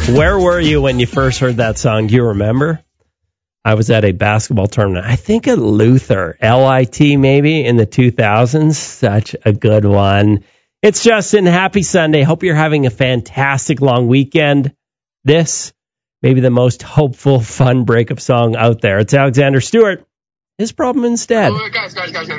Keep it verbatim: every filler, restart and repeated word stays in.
Where were you when you first heard that song? Do you remember? I was at a basketball tournament. I think at Luther, L I T maybe, in the two thousands. Such a good one. It's Justin. Happy Sunday. Hope you're having a fantastic long weekend. This may be the most hopeful, fun breakup song out there. It's Alexander Stewart. His problem instead. Oh, guys, guys, guys, guys.